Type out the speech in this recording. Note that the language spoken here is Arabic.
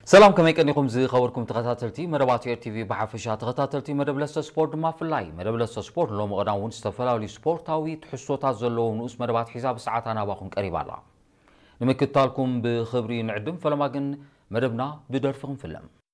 سلام كما يكنيكم زي خبركم تغتاتلتي مدبات اير تي في بحفشا تغتاتلتي مدب لسه سبورت ما فلاي مدب لسه سبورت لو مقداون استفلاولي سبورتاوي تحسوتات زلو نص مدبات حساب ساعات انا باكون قريب على نمكتالكم بخبري نعدم فلما كن مدبنا بدرفهم فيلم